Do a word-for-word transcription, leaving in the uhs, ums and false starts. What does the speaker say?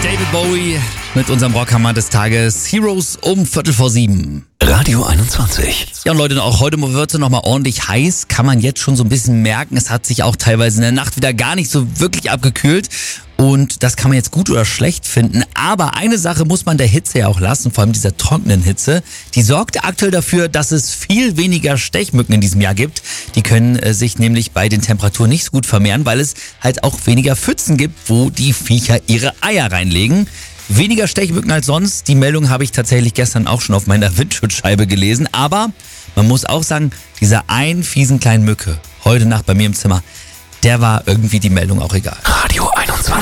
David Bowie mit unserem Rockhammer des Tages. Heroes um Viertel vor sieben. Radio einundzwanzig. Ja, und Leute, auch heute wird es nochmal ordentlich heiß. Kann man jetzt schon so ein bisschen merken. Es hat sich auch teilweise in der Nacht wieder gar nicht so wirklich abgekühlt. Und das kann man jetzt gut oder schlecht finden. Aber eine Sache muss man der Hitze ja auch lassen, vor allem dieser trockenen Hitze. Die sorgt aktuell dafür, dass es viel weniger Stechmücken in diesem Jahr gibt. Die können äh, sich nämlich bei den Temperaturen nicht so gut vermehren, weil es halt auch weniger Pfützen gibt, wo die Viecher ihre Eier reinlegen. Weniger Stechmücken als sonst. Die Meldung habe ich tatsächlich gestern auch schon auf meiner Windschutzscheibe gelesen. Aber man muss auch sagen, dieser einen fiesen kleinen Mücke heute Nacht bei mir im Zimmer, der war irgendwie die Meldung auch egal. Radio einundzwanzig.